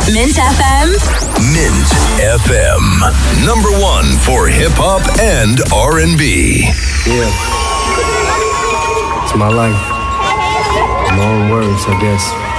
Mint FM. Mint FM. Number one for hip hop and R&B. Yeah. It's my life. My own words, I guess.